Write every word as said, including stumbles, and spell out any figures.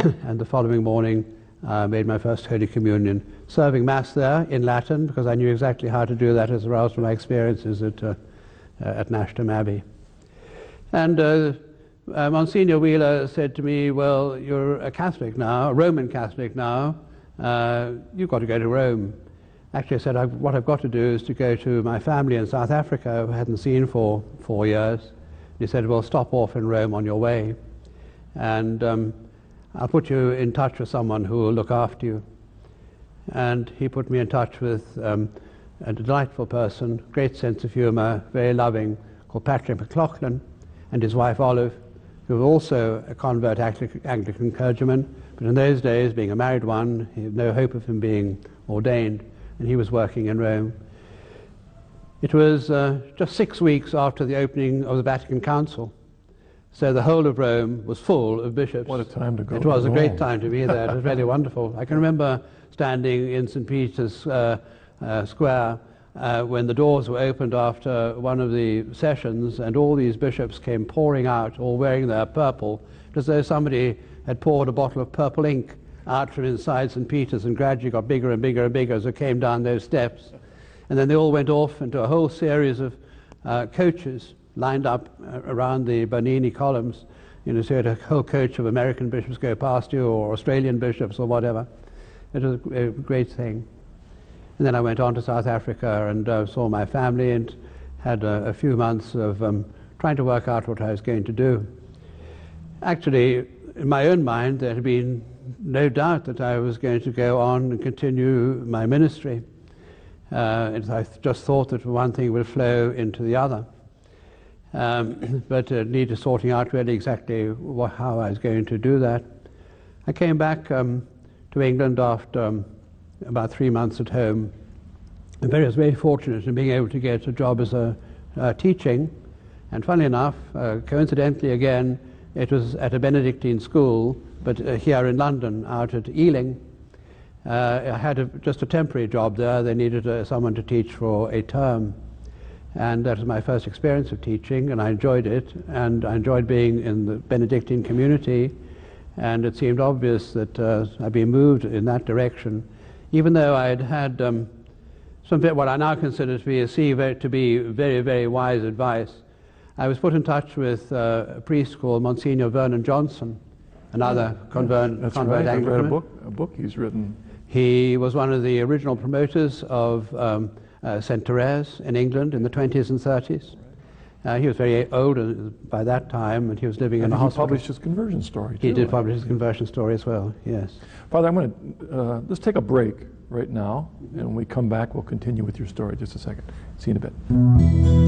and the following morning I uh, made my first Holy Communion, serving Mass there in Latin, because I knew exactly how to do that as a result of my experiences at, uh, uh, at Nashton Abbey. And uh, uh, Monsignor Wheeler said to me, well, you're a Catholic now, a Roman Catholic now, uh, you've got to go to Rome. Actually, I said, I've, what I've got to do is to go to my family in South Africa, who I hadn't seen for four years. He said, well, stop off in Rome on your way, and um, I'll put you in touch with someone who will look after you. And he put me in touch with um, a delightful person, great sense of humour, very loving, called Patrick McLaughlin, and his wife Olive, who was also a convert Anglican clergyman, but in those days, being a married one, he had no hope of him being ordained, and he was working in Rome. It was uh, just six weeks after the opening of the Vatican Council, so the whole of Rome was full of bishops. What a time to go. It was to a great Rome. time to be there. It was really wonderful. I can remember standing in Saint Peter's uh, uh, Square uh, when the doors were opened after one of the sessions, and all these bishops came pouring out, all wearing their purple, as though somebody had poured a bottle of purple ink out from inside Saint Peter's, and gradually got bigger and bigger and bigger as it came down those steps. And then they all went off into a whole series of uh, coaches lined up uh, around the Bernini columns. You know, so you had a whole coach of American bishops go past you, or Australian bishops, or whatever. It was a great thing. And then I went on to South Africa and uh, saw my family, and had a, a few months of um, trying to work out what I was going to do. Actually, in my own mind, there had been no doubt that I was going to go on and continue my ministry. Uh, and I just thought that one thing would flow into the other. Um, but it needed sorting out really exactly what, how I was going to do that. I came back um, to England after um, about three months at home, and I was very fortunate in being able to get a job as a uh, teaching. And funnily enough, uh, coincidentally again, it was at a Benedictine school, but uh, here in London, out at Ealing. Uh, I had a, just a temporary job there. They needed uh, someone to teach for a term. And that was my first experience of teaching, and I enjoyed it, and I enjoyed being in the Benedictine community, and it seemed obvious that uh, I'd been moved in that direction, even though I had had um, some bit what I now consider to be, a, to be very, very wise advice. I was put in touch with uh, a priest called Monsignor Vernon Johnson, another yeah, convert, that's convert right. Anglican. I read a book, a book he's written. He was one of the original promoters of um, Uh, Saint Therese in England in the twenties and thirties. Uh, he was very old uh, by that time, and he was living and in a he hospital. He published his conversion story, too. He did publish his conversion story as well, yes. Father, I'm going to, uh, let's take a break right now, and when we come back, we'll continue with your story. Just a second. See you in a bit.